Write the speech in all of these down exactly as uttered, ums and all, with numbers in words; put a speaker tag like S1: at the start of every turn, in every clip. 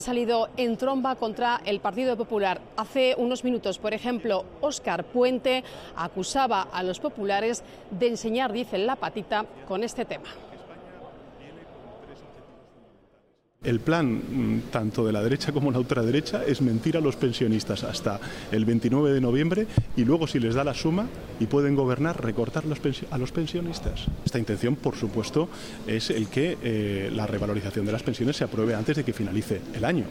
S1: Ha salido en tromba contra el Partido Popular. Hace unos minutos, por ejemplo, Óscar Puente acusaba a los populares de enseñar, dicen, la patita con este tema.
S2: El plan, tanto de la derecha como la ultraderecha, es mentir a los pensionistas hasta el veintinueve de noviembre y luego, si les da la suma y pueden gobernar, recortar a los pensionistas. Esta intención, por supuesto, es el que eh, la revalorización de las pensiones se apruebe antes de que finalice el año.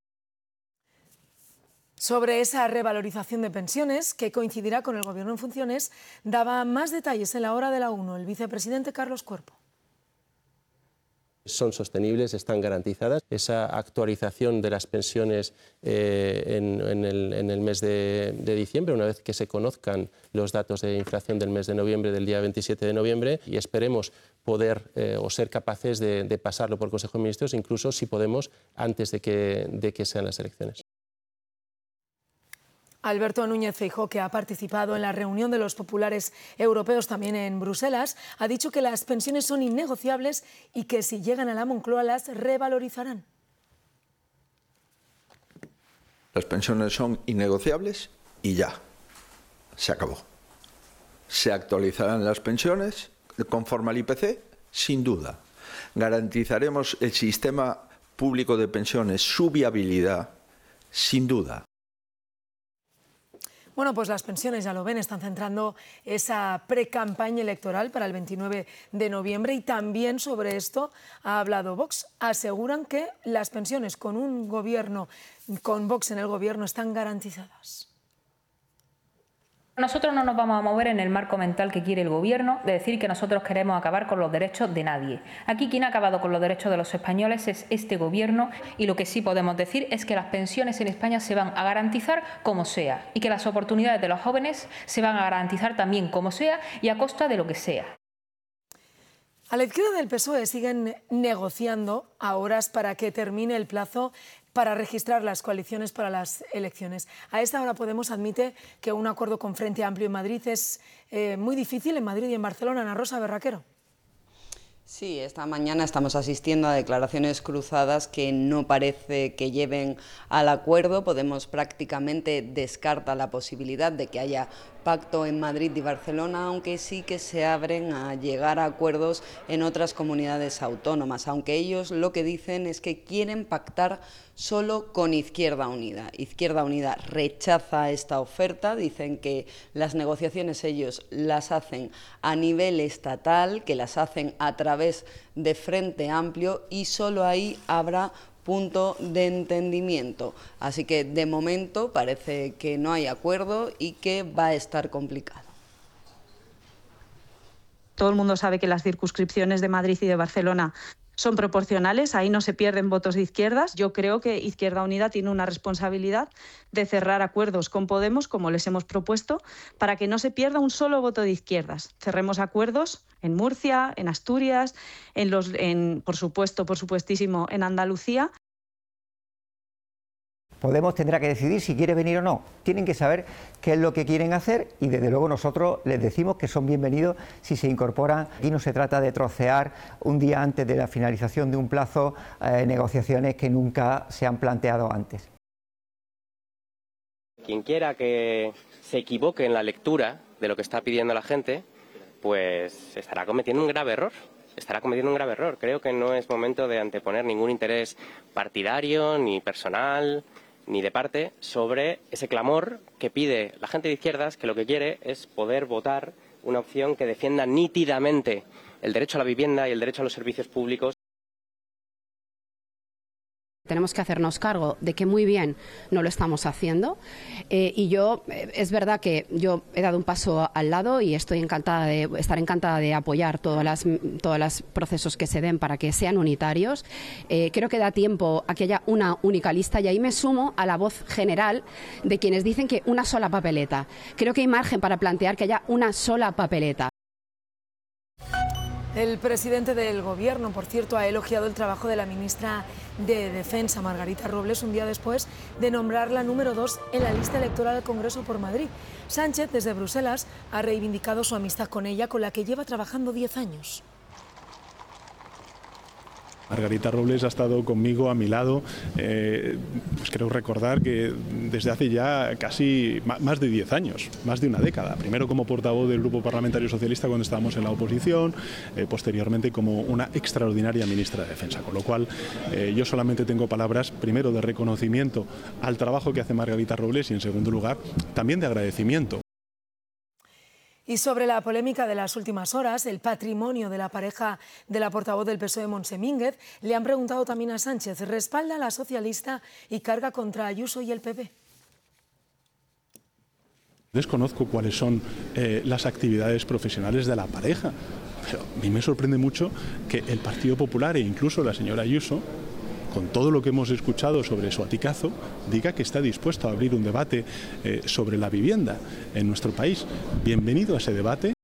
S3: Sobre esa revalorización de pensiones, que coincidirá con el Gobierno en funciones, daba más detalles en la hora de la UNO el vicepresidente Carlos Cuerpo.
S4: Son sostenibles, están garantizadas. Esa actualización de las pensiones eh, en, en, el, en el mes de, de diciembre, una vez que se conozcan los datos de inflación del mes de noviembre, del día veintisiete de noviembre, y esperemos poder eh, o ser capaces de, de pasarlo por Consejo de Ministros, incluso si podemos, antes de que, de que sean las elecciones.
S3: Alberto Núñez Feijóo, que ha participado en la reunión de los populares europeos también en Bruselas, ha dicho que las pensiones son innegociables y que si llegan a la Moncloa las revalorizarán.
S5: Las pensiones son innegociables y ya, se acabó. Se actualizarán las pensiones conforme al I P C, sin duda. Garantizaremos el sistema público de pensiones, su viabilidad, sin duda.
S3: Bueno, pues las pensiones, ya lo ven, están centrando esa precampaña electoral para el veintinueve de noviembre y también sobre esto ha hablado Vox. Aseguran que las pensiones con un gobierno, con Vox en el gobierno, están garantizadas.
S6: Nosotros no nos vamos a mover en el marco mental que quiere el Gobierno de decir que nosotros queremos acabar con los derechos de nadie. Aquí quien ha acabado con los derechos de los españoles es este Gobierno y lo que sí podemos decir es que las pensiones en España se van a garantizar como sea y que las oportunidades de los jóvenes se van a garantizar también como sea y a costa de lo que sea.
S3: A la izquierda del P S O E siguen negociando a horas para que termine el plazo para registrar las coaliciones para las elecciones. A esta hora Podemos admite que un acuerdo con Frente Amplio en Madrid es eh, muy difícil en Madrid y en Barcelona. Ana Rosa Berraquero.
S7: Sí, esta mañana estamos asistiendo a declaraciones cruzadas que no parece que lleven al acuerdo. Podemos prácticamente descarta la posibilidad de que haya pacto en Madrid y Barcelona, aunque sí que se abren a llegar a acuerdos en otras comunidades autónomas, aunque ellos lo que dicen es que quieren pactar solo con Izquierda Unida. Izquierda Unida rechaza esta oferta, dicen que las negociaciones ellos las hacen a nivel estatal, que las hacen a través de Frente Amplio y solo ahí habrá punto de entendimiento. Así que de momento parece que no hay acuerdo y que va a estar complicado.
S8: Todo el mundo sabe que las circunscripciones de Madrid y de Barcelona son proporcionales, ahí no se pierden votos de izquierdas. Yo creo que Izquierda Unida tiene una responsabilidad de cerrar acuerdos con Podemos, como les hemos propuesto, para que no se pierda un solo voto de izquierdas. Cerremos acuerdos en Murcia, en Asturias, en los, en, por supuesto, por supuestísimo, en Andalucía.
S9: Podemos tendrá que decidir si quiere venir o no. Tienen que saber qué es lo que quieren hacer y desde luego nosotros les decimos que son bienvenidos si se incorporan. Aquí no se trata de trocear un día antes de la finalización de un plazo eh, negociaciones que nunca se han planteado antes.
S10: Quien quiera que se equivoque en la lectura de lo que está pidiendo la gente, pues estará cometiendo un grave error. Estará cometiendo un grave error. Creo que no es momento de anteponer ningún interés partidario ni personal ni de parte sobre ese clamor que pide la gente de izquierdas, que lo que quiere es poder votar una opción que defienda nítidamente el derecho a la vivienda y el derecho a los servicios públicos.
S11: Tenemos que hacernos cargo de que muy bien no lo estamos haciendo eh, y yo, eh, es verdad que yo he dado un paso al lado y estoy encantada de, estar encantada de apoyar todos las, todos los procesos que se den para que sean unitarios. Eh, creo que da tiempo a que haya una única lista y ahí me sumo a la voz general de quienes dicen que una sola papeleta. Creo que hay margen para plantear que haya una sola papeleta.
S3: El presidente del Gobierno, por cierto, ha elogiado el trabajo de la ministra de Defensa, Margarita Robles, un día después de nombrarla número dos en la lista electoral al Congreso por Madrid. Sánchez, desde Bruselas, ha reivindicado su amistad con ella, con la que lleva trabajando diez años.
S2: Margarita Robles ha estado conmigo a mi lado, eh, pues creo recordar que desde hace ya casi más de diez años, más de una década. Primero como portavoz del Grupo Parlamentario Socialista cuando estábamos en la oposición, eh, posteriormente como una extraordinaria ministra de Defensa. Con lo cual eh, yo solamente tengo palabras, primero de reconocimiento al trabajo que hace Margarita Robles y en segundo lugar también de agradecimiento.
S3: Y sobre la polémica de las últimas horas, el patrimonio de la pareja de la portavoz del P S O E, Montse Mínguez, le han preguntado también a Sánchez, ¿respalda a la socialista y carga contra Ayuso y el P P?
S2: Desconozco cuáles son eh, las actividades profesionales de la pareja, pero a mí me sorprende mucho que el Partido Popular e incluso la señora Ayuso, con todo lo que hemos escuchado sobre su aticazo, diga que está dispuesto a abrir un debate eh, sobre la vivienda en nuestro país. Bienvenido a ese debate.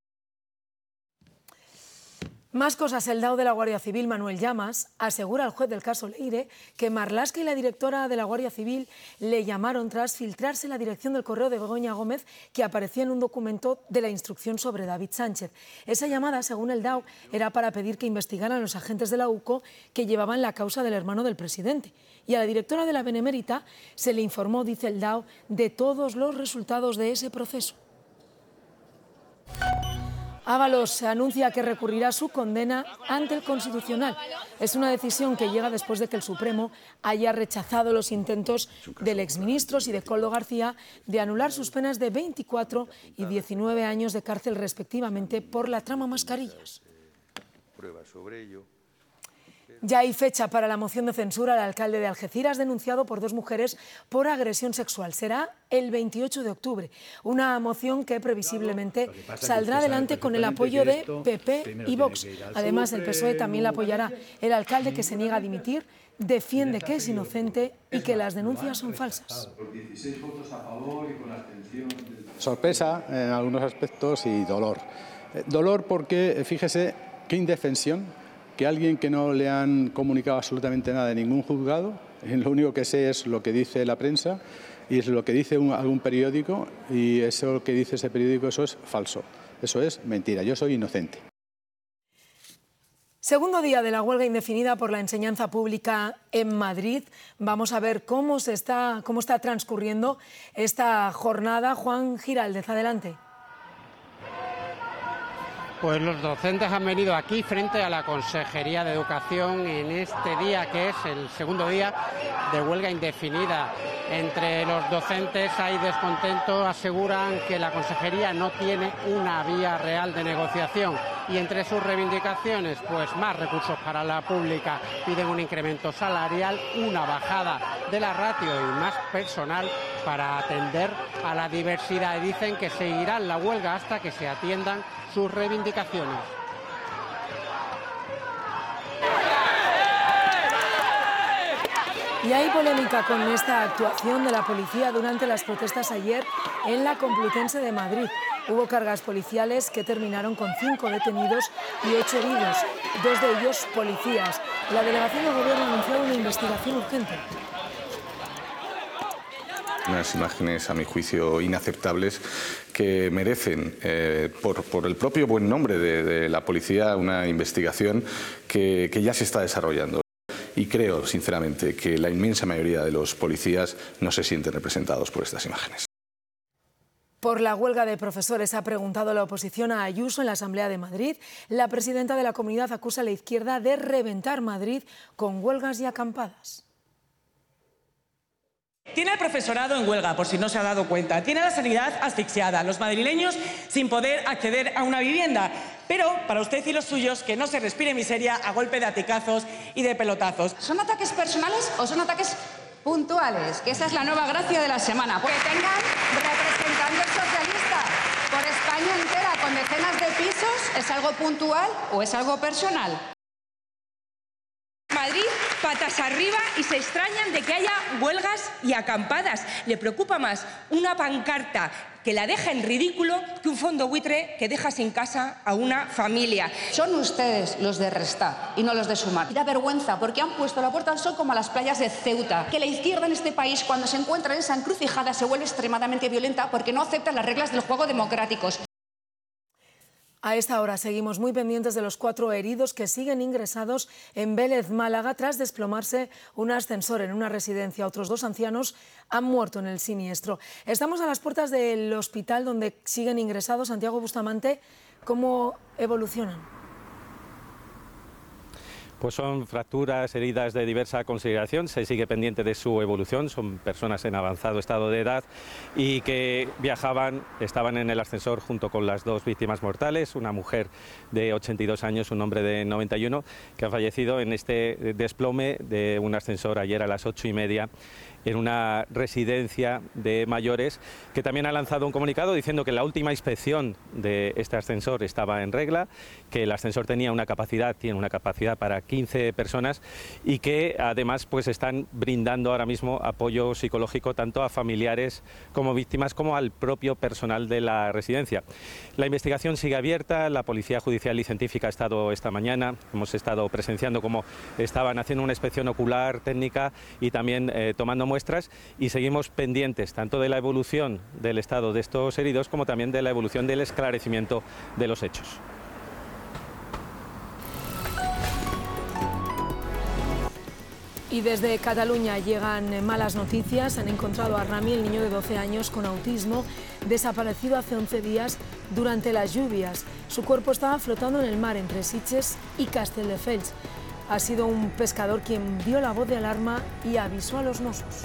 S3: Más cosas. El D A O de la Guardia Civil, Manuel Llamas, asegura al juez del caso Leire que Marlaska y la directora de la Guardia Civil le llamaron tras filtrarse la dirección del correo de Begoña Gómez que aparecía en un documento de la instrucción sobre David Sánchez. Esa llamada, según el D A O, era para pedir que investigaran a los agentes de la U C O que llevaban la causa del hermano del presidente. Y a la directora de la Benemérita se le informó, dice el D A O, de todos los resultados de ese proceso. Ábalos anuncia que recurrirá su condena ante el Constitucional. Es una decisión que llega después de que el Supremo haya rechazado los intentos del exministro y de Koldo García de anular sus penas de veinticuatro y diecinueve años de cárcel respectivamente por la trama Mascarillas. Ya hay fecha para la moción de censura al alcalde de Algeciras, denunciado por dos mujeres por agresión sexual. Será el veintiocho de octubre. Una moción que previsiblemente saldrá adelante con el apoyo de P P y Vox. Además, el P S O E también la apoyará. El alcalde, que se niega a dimitir, defiende que es inocente y que las denuncias son falsas.
S12: Sorpresa en algunos aspectos y dolor. Dolor porque, fíjese, qué indefensión que alguien que no le han comunicado absolutamente nada de ningún juzgado, lo único que sé es lo que dice la prensa y es lo que dice un, algún periódico, y eso que dice ese periódico, eso es falso, eso es mentira, yo soy inocente.
S3: Segundo día de la huelga indefinida por la enseñanza pública en Madrid. Vamos a ver cómo, se está, cómo está transcurriendo esta jornada. Juan Giraldez, adelante.
S13: Pues los docentes han venido aquí frente a la Consejería de Educación en este día, que es el segundo día de huelga indefinida. Entre los docentes hay descontento, aseguran que la Consejería no tiene una vía real de negociación. Y entre sus reivindicaciones, pues más recursos para la pública, piden un incremento salarial, una bajada de la ratio y más personal para atender a la diversidad. Y dicen que seguirán la huelga hasta que se atiendan sus reivindicaciones.
S3: Y hay polémica con esta actuación de la policía durante las protestas ayer en la Complutense de Madrid. Hubo cargas policiales que terminaron con cinco detenidos y ocho heridos, dos de ellos policías. La delegación del Gobierno ha anunciado una investigación urgente.
S14: Unas imágenes, a mi juicio, inaceptables que merecen, eh, por, por el propio buen nombre de, de la policía, una investigación que, que ya se está desarrollando. Y creo, sinceramente, que la inmensa mayoría de los policías no se sienten representados por estas imágenes.
S3: Por la huelga de profesores ha preguntado la oposición a Ayuso en la Asamblea de Madrid. La presidenta de la comunidad acusa a la izquierda de reventar Madrid con huelgas y acampadas.
S15: Tiene al profesorado en huelga, por si no se ha dado cuenta. Tiene a la sanidad asfixiada, los madrileños sin poder acceder a una vivienda. Pero para usted y los suyos, que no se respire miseria a golpe de aticazos y de pelotazos.
S16: ¿Son ataques personales o son ataques puntuales? Que esa es la nueva gracia de la semana. Que tengan representantes socialistas por España entera con decenas de pisos, ¿es algo puntual o es algo personal?
S17: Madrid, patas arriba, y se extrañan de que haya huelgas y acampadas. Le preocupa más una pancarta que la deja en ridículo que un fondo buitre que deja sin casa a una familia.
S16: Son ustedes los de restar y no los de sumar. Y da vergüenza porque han puesto la Puerta del Sol como a las playas de Ceuta. Que la izquierda en este país, cuando se encuentra en esa encrucijada, se vuelve extremadamente violenta porque no acepta las reglas del juego democráticos.
S3: A esta hora seguimos muy pendientes de los cuatro heridos que siguen ingresados en Vélez, Málaga, tras desplomarse un ascensor en una residencia. Otros dos ancianos han muerto en el siniestro. Estamos a las puertas del hospital donde siguen ingresados. Santiago Bustamante, ¿cómo evolucionan?
S18: Pues son fracturas, heridas de diversa consideración, se sigue pendiente de su evolución, son personas en avanzado estado de edad y que viajaban, estaban en el ascensor junto con las dos víctimas mortales, una mujer de ochenta y dos años, un hombre de noventa y uno, que ha fallecido en este desplome de un ascensor ayer a las ocho y media en una residencia de mayores, que también ha lanzado un comunicado diciendo que la última inspección de este ascensor estaba en regla, que el ascensor tenía una capacidad, tiene una capacidad para quince personas y que además pues están brindando ahora mismo apoyo psicológico tanto a familiares como víctimas como al propio personal de la residencia. La investigación sigue abierta, la Policía Judicial y Científica ha estado esta mañana, hemos estado presenciando cómo estaban haciendo una inspección ocular técnica y también eh, tomando muestras, y seguimos pendientes tanto de la evolución del estado de estos heridos como también de la evolución del esclarecimiento de los hechos.
S3: Y desde Cataluña llegan malas noticias. Han encontrado a Rami, el niño de doce años con autismo, desaparecido hace once días durante las lluvias. Su cuerpo estaba flotando en el mar entre Sitges y Castelldefels. Ha sido un pescador quien dio la voz de alarma y avisó a los Mossos.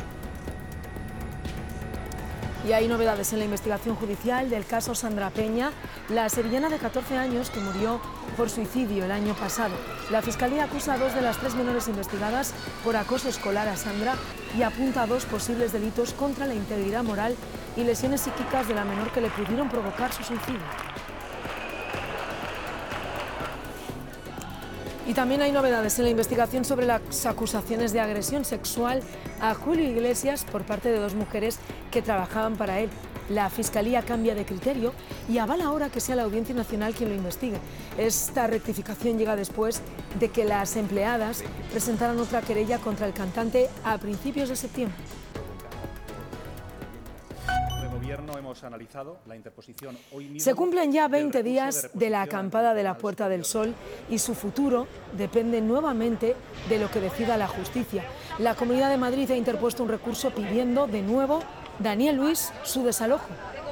S3: Y hay novedades en la investigación judicial del caso Sandra Peña, la sevillana de catorce años que murió por suicidio el año pasado. La Fiscalía acusa a dos de las tres menores investigadas por acoso escolar a Sandra y apunta a dos posibles delitos contra la integridad moral y lesiones psíquicas de la menor que le pudieron provocar su suicidio. Y también hay novedades en la investigación sobre las acusaciones de agresión sexual a Julio Iglesias por parte de dos mujeres que trabajaban para él. La Fiscalía cambia de criterio y avala ahora que sea la Audiencia Nacional quien lo investigue. Esta rectificación llega después de que las empleadas presentaran otra querella contra el cantante a principios de septiembre.
S19: Hemos analizado la interposición hoy mismo.
S3: Se cumplen ya veinte días de la acampada de la Puerta del Sol y su futuro depende nuevamente de lo que decida la justicia. La Comunidad de Madrid ha interpuesto un recurso pidiendo de nuevo, Daniel Luis, su desalojo.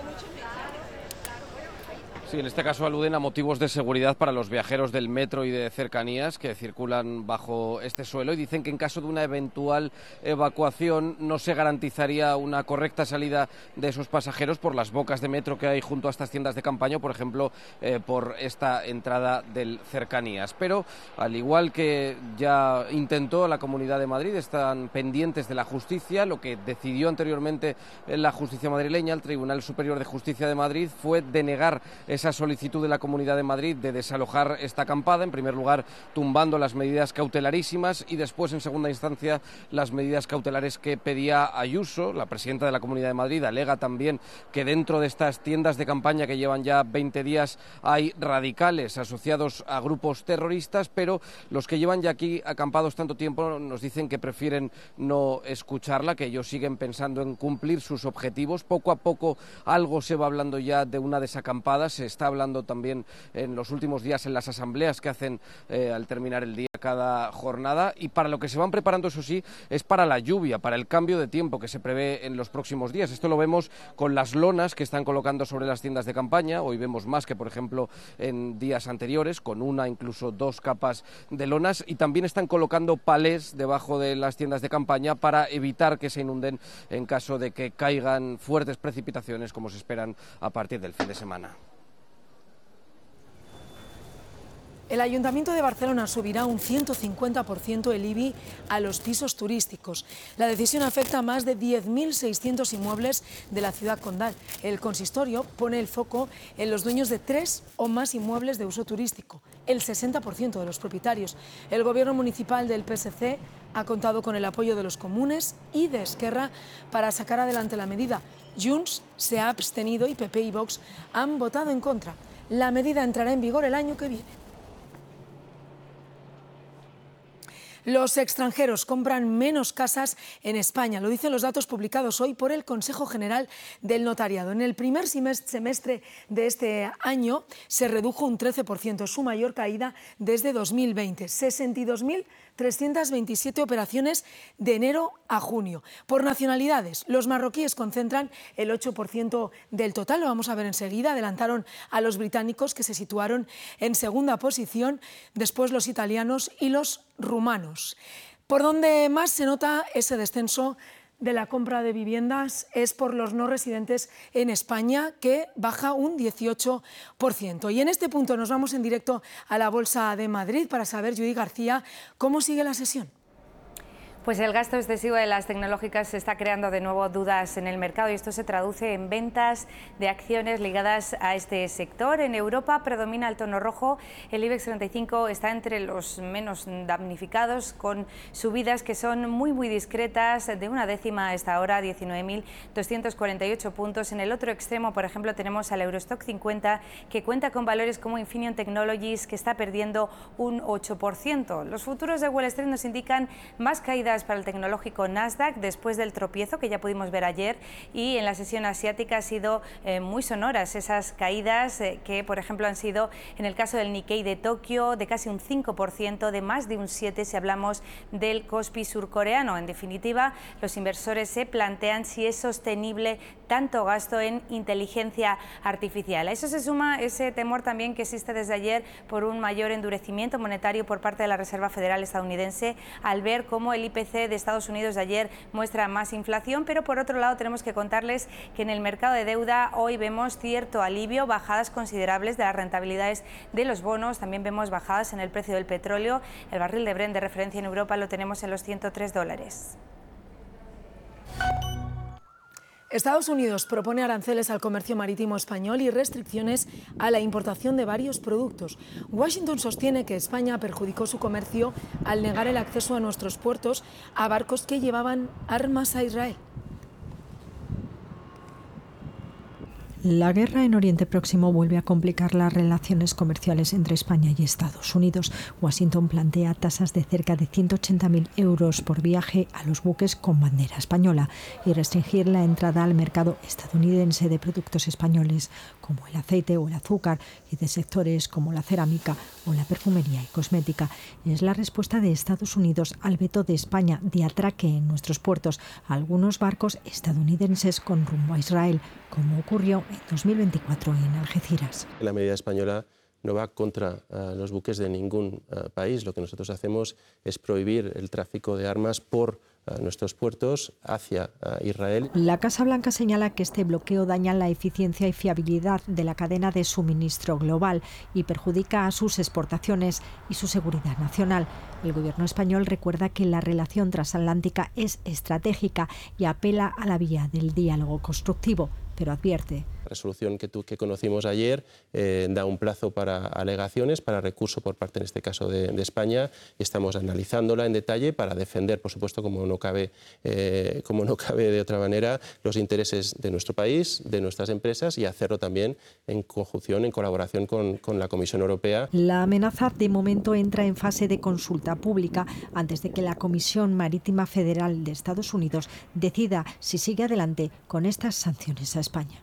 S20: Sí, en este caso aluden a motivos de seguridad para los viajeros del metro y de cercanías que circulan bajo este suelo y dicen que en caso de una eventual evacuación no se garantizaría una correcta salida de esos pasajeros por las bocas de metro que hay junto a estas tiendas de campaña o, por ejemplo, eh, por esta entrada del cercanías. Pero, al igual que ya intentó la Comunidad de Madrid, están pendientes de la justicia. Lo que decidió anteriormente la justicia madrileña, el Tribunal Superior de Justicia de Madrid, fue denegar esa solicitud de la Comunidad de Madrid de desalojar esta acampada, en primer lugar tumbando las medidas cautelarísimas y después, en segunda instancia, las medidas cautelares que pedía Ayuso. La presidenta de la Comunidad de Madrid alega también que dentro de estas tiendas de campaña que llevan ya veinte días hay radicales asociados a grupos terroristas, pero los que llevan ya aquí acampados tanto tiempo nos dicen que prefieren no escucharla, que ellos siguen pensando en cumplir sus objetivos. Poco a poco algo se va hablando ya de una desacampada, se está hablando también en los últimos días en las asambleas que hacen eh, al terminar el día cada jornada, y para lo que se van preparando, eso sí, es para la lluvia, para el cambio de tiempo que se prevé en los próximos días. Esto lo vemos con las lonas que están colocando sobre las tiendas de campaña. Hoy vemos más que, por ejemplo, en días anteriores, con una, incluso dos capas de lonas, y también están colocando palés debajo de las tiendas de campaña para evitar que se inunden en caso de que caigan fuertes precipitaciones como se esperan a partir del fin de semana.
S3: El Ayuntamiento de Barcelona subirá un ciento cincuenta por ciento el I B I a los pisos turísticos. La decisión afecta a más de diez mil seiscientos inmuebles de la ciudad condal. El consistorio pone el foco en los dueños de tres o más inmuebles de uso turístico, el sesenta por ciento de los propietarios. El gobierno municipal del P S C ha contado con el apoyo de los comunes y de Esquerra para sacar adelante la medida. Junts se ha abstenido y P P y Vox han votado en contra. La medida entrará en vigor el año que viene. Los extranjeros compran menos casas en España, lo dicen los datos publicados hoy por el Consejo General del Notariado. En el primer semestre de este año se redujo un trece por ciento, su mayor caída desde dos mil veinte, sesenta y dos mil trescientas veintisiete operaciones de enero a junio. Por nacionalidades, los marroquíes concentran el ocho por ciento del total, lo vamos a ver enseguida, adelantaron a los británicos que se situaron en segunda posición, después los italianos y los rumanos. Por donde más se nota ese descenso de la compra de viviendas es por los no residentes en España, que baja un dieciocho por ciento. Y en este punto nos vamos en directo a la Bolsa de Madrid para saber, Judy García, cómo sigue la sesión.
S21: Pues el gasto excesivo de las tecnológicas está creando de nuevo dudas en el mercado y esto se traduce en ventas de acciones ligadas a este sector. En Europa predomina el tono rojo, el IBEX treinta y cinco está entre los menos damnificados con subidas que son muy muy discretas, de una décima a esta hora, diecinueve mil doscientos cuarenta y ocho puntos. En el otro extremo, por ejemplo, tenemos al Eurostock cincuenta que cuenta con valores como Infineon Technologies, que está perdiendo un ocho por ciento. Los futuros de Wall Street nos indican más caídas para el tecnológico Nasdaq después del tropiezo que ya pudimos ver ayer, y en la sesión asiática ha sido eh, muy sonoras esas caídas eh, que por ejemplo han sido en el caso del Nikkei de Tokio de casi un cinco por ciento, de más de un siete por ciento si hablamos del Kospi surcoreano. En definitiva, los inversores se plantean si es sostenible tanto gasto en inteligencia artificial. A eso se suma ese temor también que existe desde ayer por un mayor endurecimiento monetario por parte de la Reserva Federal estadounidense, al ver cómo el I P C de Estados Unidos de ayer muestra más inflación, pero por otro lado tenemos que contarles que en el mercado de deuda hoy vemos cierto alivio, bajadas considerables de las rentabilidades de los bonos, también vemos bajadas en el precio del petróleo. El barril de Brent de referencia en Europa lo tenemos en los ciento tres dólares.
S3: Estados Unidos propone aranceles al comercio marítimo español y restricciones a la importación de varios productos. Washington sostiene que España perjudicó su comercio al negar el acceso a nuestros puertos a barcos que llevaban armas a Israel.
S22: La guerra en Oriente Próximo vuelve a complicar las relaciones comerciales entre España y Estados Unidos. Washington plantea tasas de cerca de ciento ochenta mil euros por viaje a los buques con bandera española y restringir la entrada al mercado estadounidense de productos españoles como el aceite o el azúcar y de sectores como la cerámica o la perfumería y cosmética. Es la respuesta de Estados Unidos al veto de España de atraque en nuestros puertos a algunos barcos estadounidenses con rumbo a Israel, como ocurrió en dos mil veinticuatro en Algeciras.
S4: La medida española no va contra uh, los buques de ningún uh, país. Lo que nosotros hacemos es prohibir el tráfico de armas por uh, nuestros puertos hacia uh, Israel.
S22: La Casa Blanca señala que este bloqueo daña la eficiencia y fiabilidad de la cadena de suministro global y perjudica a sus exportaciones y su seguridad nacional. El gobierno español recuerda que la relación transatlántica es estratégica y apela a la vía del diálogo constructivo, pero advierte.
S4: La resolución que, tú, que conocimos ayer eh, da un plazo para alegaciones, para recurso por parte, en este caso, de, de España, y estamos analizándola en detalle para defender, por supuesto, como no cabe, eh, como no cabe de otra manera, los intereses de nuestro país, de nuestras empresas, y hacerlo también en conjunción, en colaboración con, con la Comisión Europea.
S22: La amenaza de momento entra en fase de consulta pública antes de que la Comisión Marítima Federal de Estados Unidos decida si sigue adelante con estas sanciones a España.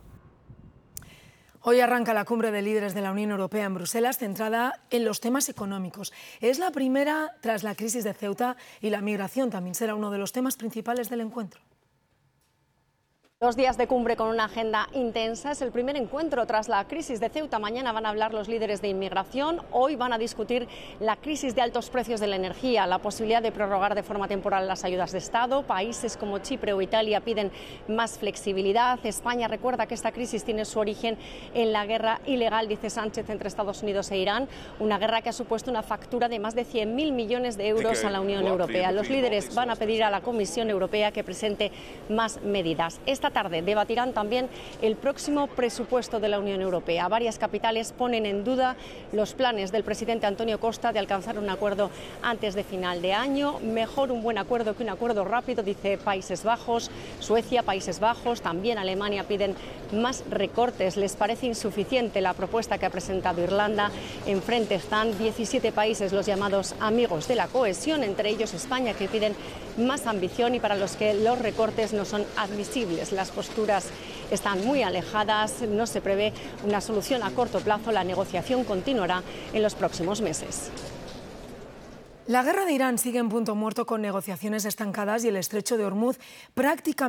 S3: Hoy arranca la cumbre de líderes de la Unión Europea en Bruselas, centrada en los temas económicos. Es la primera tras la crisis de Ceuta y la migración también será uno de los temas principales del encuentro.
S1: Dos días de cumbre con una agenda intensa. Es el primer encuentro tras la crisis de Ceuta. Mañana van a hablar los líderes de inmigración. Hoy van a discutir la crisis de altos precios de la energía, la posibilidad de prorrogar de forma temporal las ayudas de Estado. Países como Chipre o Italia piden más flexibilidad. España recuerda que esta crisis tiene su origen en la guerra ilegal, dice Sánchez, entre Estados Unidos e Irán. Una guerra que ha supuesto una factura de más de cien mil millones de euros a la Unión Europea. Los líderes van a pedir a la Comisión Europea que presente más medidas. Esta Esta tarde debatirán también el próximo presupuesto de la Unión Europea. Varias capitales ponen en duda los planes del presidente Antonio Costa de alcanzar un acuerdo antes de final de año. Mejor un buen acuerdo que un acuerdo rápido, dice Países Bajos. Suecia, Países Bajos, también Alemania piden más recortes. Les parece insuficiente la propuesta que ha presentado Irlanda. Enfrente están diecisiete países, los llamados amigos de la cohesión, entre ellos España, que piden más ambición y para los que los recortes no son admisibles. Las posturas están muy alejadas, no se prevé una solución a corto plazo. La negociación continuará en los próximos meses.
S3: La guerra de Irán sigue en punto muerto con negociaciones estancadas y el estrecho de Hormuz prácticamente